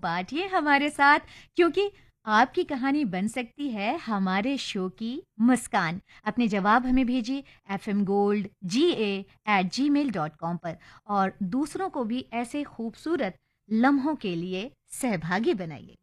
बांटिए हमारे साथ, क्योंकि आपकी कहानी बन सकती है हमारे शो की मुस्कान। अपने जवाब हमें भेजिए fmgoldga@gmail.com पर और दूसरों को भी ऐसे खूबसूरत लम्हों के लिए सहभागी बनाइए।